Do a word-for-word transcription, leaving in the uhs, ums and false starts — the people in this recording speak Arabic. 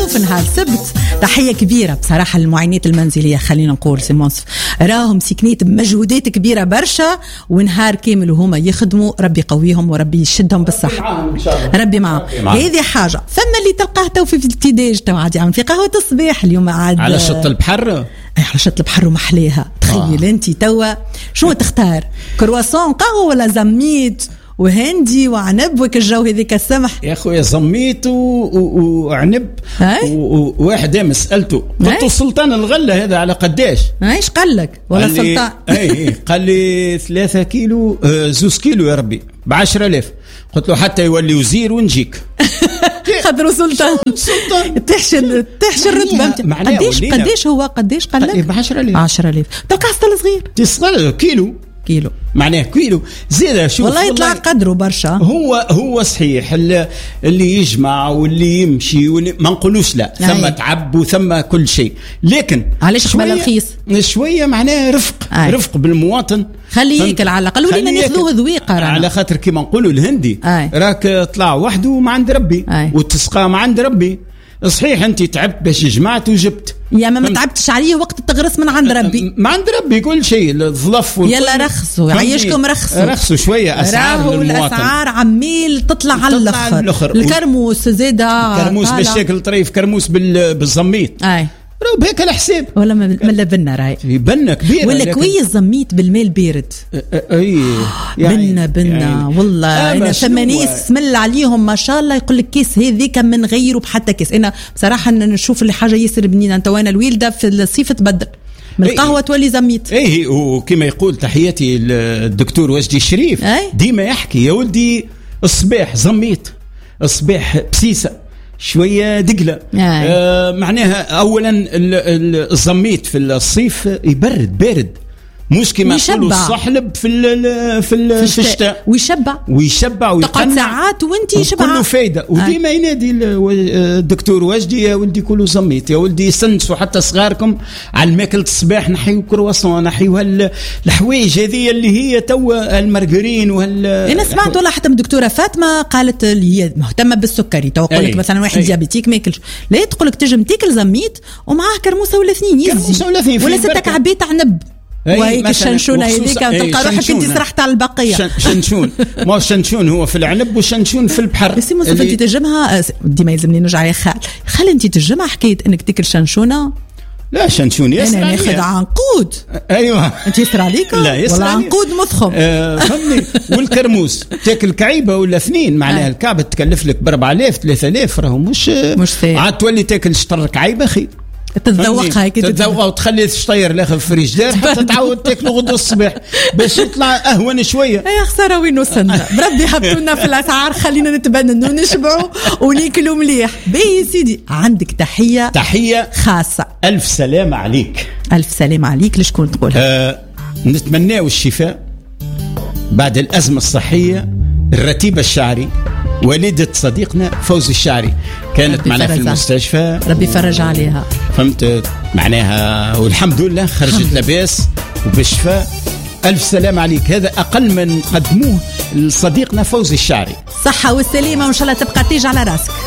في نهار سبت. تحية كبيرة بصراحة للمعينات المنزلية، خلينا نقول سيمونس راهم سكنيت بمجهودات كبيرة برشا ونهار كامل وهما يخدموا. ربي يقويهم وربي يشدهم بالصحة، ربي معهم. هذه حاجة. ثم اللي تلقاه تو في الابتداج تو عادي عم في قهوة الصباح اليوم عاد على شط البحر. اي على شط البحر ومحليها. تخيل آه. انت توا شو تختار، كرواسون قهوة ولا زميت وهندي وعنب وكالجو هذيك السمح؟ يا اخويا زميت وعنب. وواحد مسألته قلت سلطان الغلة هذا على قداش؟ ايش قال لك ولا سلطان؟ اي قال لي ثلاثة كيلو زوز كيلو يا ربي بعشرة آلاف. قلت له حتى يولي وزير ونجيك. خاطر سلطان سلطان تحشر تحشر رتبه. قديش قديش هو قديش قال لك؟ بعشرة آلاف. عشرة آلاف. تلقى ستة صغير تصغر كيلو كيلو معناه كيلو زيادة. شوف والله يطلع قدره برشا. هو هو صحيح اللي يجمع واللي يمشي واللي ما نقولوش لا ثم تعب وثم كل شيء، لكن علاش قبل رخيص شوية معناه رفق أي. رفق بالمواطن، خليه ياكل على الأقل ولينا ناخذوه ذويقة على خاطر كما نقولوا الهندي أي. راك طلع وحده ما عند ربي أي. وتسقى ما عند ربي. صحيح انت تعبت باش جمعت وجبت يا ما تعبتش عليه وقت التغرس من عند ربي، ما عند ربي كل شيء الظلف يلا رخصوا عيشكم رخصوا رخصوا شويه. اسعار الاسعار عمال تطلع على الاخر. الكرموس زاده كرموس بالشكل طريف كرموس بالزميت اي راهو بهيك الحساب ولا ملا بنا راي بنا كبيره ولا كويس زميت بالماء البارد. اي يعني بنا بنا يعني والله آه انا ثم ناس سمل عليهم ما شاء الله يقول لك كيس هذيك من غيره بحتى كيس. انا بصراحه نشوف اللي حاجه ياسر بنينه. انت وانا الوالده في الصيف تبدل من القهوه تولي زميت. اي وكما يقول تحياتي الدكتور وجدي الشريف ديما يحكي يا ولدي الصباح زميت الصباح بسيسه شوية دقلة. آه معناها أولا الزميت في الصيف يبرد بارد مش كما يقولوا الصحلب في ال في ال في الشتاء ويشبع ويشبع ويقعد ساعات وانت يشبع كله فايدة. وديما ينادي الدكتور وجدي يا ولدي كلوا زميت يا ولدي سنسوا حتى صغاركم على الماكلة الصباح نحيو كرواسون نحيو الحوايج هذه اللي هي توا المارغرين وهال. انا سمعت ولا حتى من الدكتورة فاطمة قالت اللي هي مهتمة بالسكري تو تقول لك مثلا واحد ديابيتيك ما ياكلش لا تقول لك تجم تاكل زميت ومعاه كرموسة ولا اثنين يزي ولا ستة كعبيت عنب وهيك الشنشونه هذيك تلقى روحك انت سرحت على البقيه. شنشون ما الشنشون هو في العنب والشنشون في البحر. بس ما انت تجمها ديما يلزمني نرجع يا خال خال انت تجمها حكايه انك تاكل شنشونه. لا شنشون يسرى انا ناخذ عنقود. ايوه انت يسرى عليك لا يسرى ولا عنقود مضخم. آه فهمني. والكرموس تاكل كعيبه ولا اثنين معناها الكعبه تكلف لك ب أربعة آلاف ثلاثة آلاف راهو مش مش سهل. عاد تولي تاكل شطر كعيبه خير تتذوقها هيك تتذوقها وتخلي الشطير لاخذ فريجدار حتى تعود تاكله غدو الصباح باش يطلع اهون شويه. يا خساره وين وصلنا بربي حطونا في الاسعار خلينا نتبنن ونشبعوا وناكلوا مليح. باهي سيدي عندك تحيه تحيه خاصه. الف سلامه عليك. الف سلامه عليك. لشكون تقولها؟ آه نتمناو الشفاء بعد الازمه الصحيه. الرتيبه الشعري والدة صديقنا فوزي الشعري كانت معنا في المستشفى ربي فرج عليها فهمت معناها والحمد لله خرجت لاباس وبالشفاء. ألف سلام عليك. هذا أقل من قدموه لصديقنا فوزي الشعري. صحة والسلامة وإن شاء الله تبقى تيج على راسك.